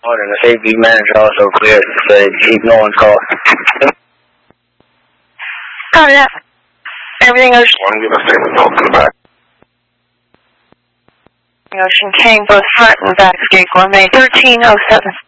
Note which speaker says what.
Speaker 1: And the CB manager also cleared to say no one's call.
Speaker 2: Oh, yeah. Everything Ocean.
Speaker 3: One, give us statement, welcome back.
Speaker 2: Ocean King, both front and back, Gate Gourmet 1307.